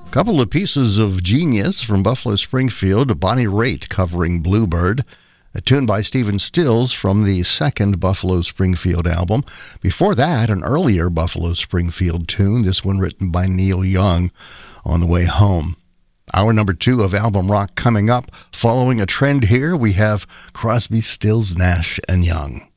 Couple of pieces of genius from Buffalo Springfield. Bonnie Raitt covering Bluebird, a tune by Stephen Stills from the second Buffalo Springfield album. Before that, an earlier Buffalo Springfield tune, this one written by Neil Young, On the Way Home. Hour number 2 of Album Rock coming up. Following a trend here, we have Crosby, Stills, Nash & Young.